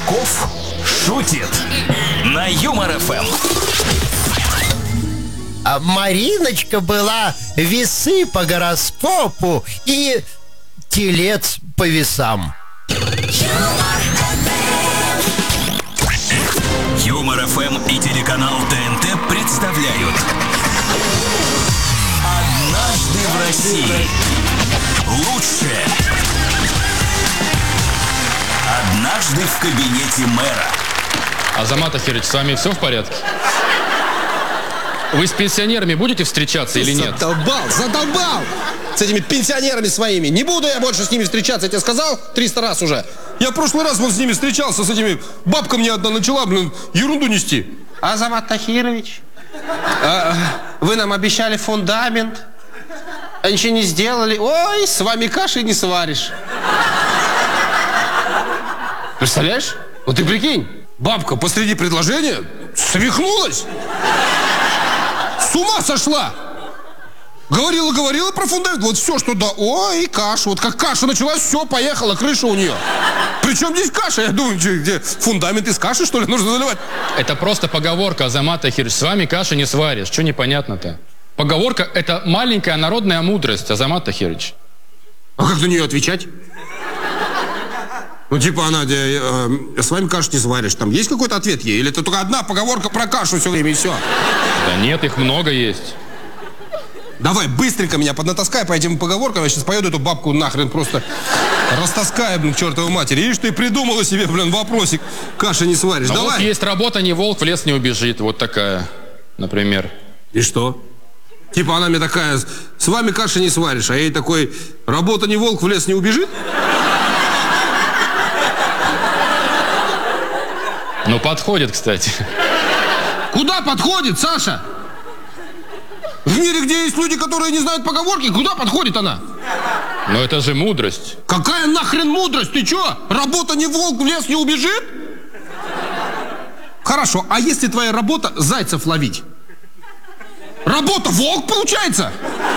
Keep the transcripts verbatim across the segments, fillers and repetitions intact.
Кошельков шутит на Юмор эф эм. А Мариночка была весы по гороскопу и телец по весам. Юмор эф эм и телеканал тэ эн тэ представляют «Однажды в России». Лучшее «Однажды в кабинете мэра». Азамат Ахирович, с вами все в порядке? Вы с пенсионерами будете встречаться или нет? Задолбал, задолбал! С этими пенсионерами своими. Не буду я больше с ними встречаться, я тебе сказал триста раз уже. Я в прошлый раз вот с ними встречался, с этими... Бабка мне одна начала, блин, ерунду нести. Азамат Тахирович, а, вы нам обещали фундамент, а ничего не сделали. Ой, с вами каши не сваришь. Представляешь? Вот ты прикинь, бабка посреди предложения свихнулась. С ума сошла. Говорила, говорила про фундамент. Вот все, что да. Ой, каша. Вот как каша началась, все, поехала, крыша у нее. Причем здесь каша? Я думаю, где фундамент из каши, что ли, нужно заливать? Это просто поговорка, Азамат Ахирович. С вами каши не сваришь. Что непонятно-то? Поговорка – это маленькая народная мудрость, Азамат Ахирович. А как на нее отвечать? Ну, типа, она, э, э, с вами кашу не сваришь. Там есть какой-то ответ ей? Или это только одна поговорка про кашу все время и все? Да нет, их много есть. Давай, быстренько меня поднатаскай по этим поговоркам. Я сейчас поеду эту бабку нахрен просто растаскаю, блин, к чертовой матери. Видишь, ты придумала себе, блин, вопросик. Каши не сваришь. А Давай. вот есть работа, не волк, в лес не убежит. Вот такая, например. И что? Типа она мне такая, с вами каши не сваришь. А ей такой, работа не волк, в лес не убежит? Ну, подходит, кстати. Куда подходит, Саша? В мире, где есть люди, которые не знают поговорки, куда подходит она? Но это же мудрость. Какая нахрен мудрость? Ты чё? Работа не волк, в лес не убежит? Хорошо, а если твоя работа зайцев ловить? Работа волк получается?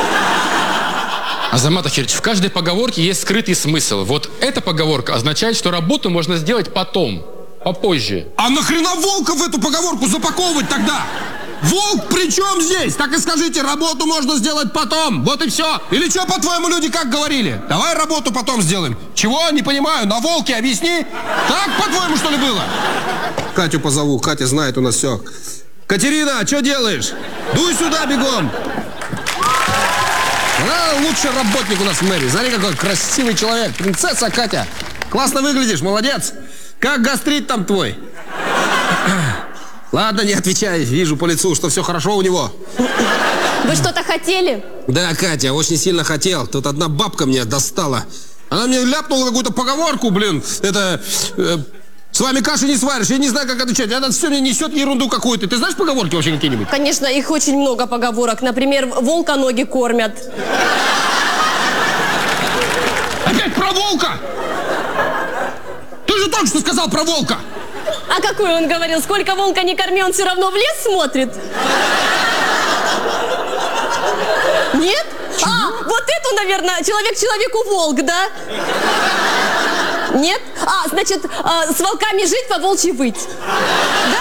Азамат Ахирович, в каждой поговорке есть скрытый смысл. Вот эта поговорка означает, что работу можно сделать потом, попозже. А нахрена волка в эту поговорку запаковывать тогда? Волк при чем здесь? Так и скажите, работу можно сделать потом. Вот и все. Или что, по-твоему, люди как говорили? Давай работу потом сделаем. Чего? Не понимаю. На волке объясни. Так, по-твоему, что ли, было? Катю позову. Катя знает у нас все. Катерина, что делаешь? Дуй сюда бегом. Она лучший работник у нас в мэрии. Смотри, какой красивый человек. Принцесса Катя. Классно выглядишь, молодец. Как гастрит там твой? Ладно, не отвечай. Вижу по лицу, что все хорошо у него. Вы что-то хотели? Да, Катя, очень сильно хотел. Тут одна бабка меня достала. Она мне ляпнула какую-то поговорку, блин. Это... Э, с вами каши не сваришь. Я не знаю, как отвечать. Она все мне несет ерунду какую-то. Ты знаешь поговорки вообще какие-нибудь? Конечно, их очень много поговорок. Например, волка ноги кормят. Опять про волка? Ты же только что сказал про волка. А какой он говорил? Сколько волка не корми, он все равно в лес смотрит? Нет? Чего? А, вот эту, наверное, человек человеку волк, да? Нет? А, значит, э, с волками жить, по волчьи выть. Да?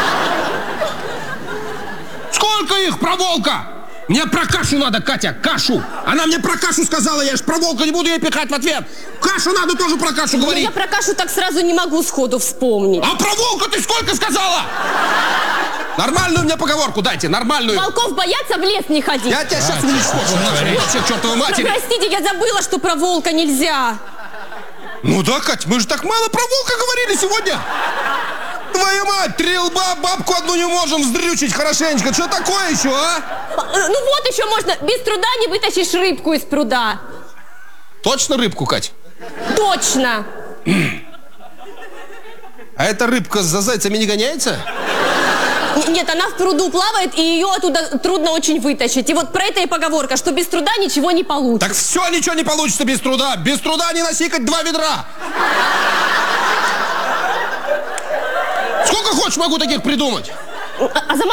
Сколько их про волка? Мне про кашу надо, Катя, кашу. Она мне про кашу сказала, я ж про волка не буду ей пихать в ответ. Кашу надо тоже про кашу Ну, говорить. я про кашу так сразу не могу сходу вспомнить. А про волка ты сколько сказала? Нормальную мне поговорку дайте, нормальную. Волков боятся, в лес не ходить. Я тебя сейчас уничтожу, нахрен, вообще, к чертовой матери. Простите, я забыла, что про волка нельзя. Ну да, Кать, мы же так мало про волка говорили сегодня. Твою мать, три лба, бабку одну не можем вздрючить хорошенечко. Что такое еще, а? Ну вот еще можно, без труда не вытащишь рыбку из пруда. Точно рыбку, Кать? Точно. А эта рыбка за зайцами не гоняется? Нет, она в пруду плавает, и ее оттуда трудно очень вытащить. И вот про это и поговорка, что без труда ничего не получится. Так все, ничего не получится без труда. Без труда не насикать два ведра. Сколько хочешь, могу таких придумать. А, а за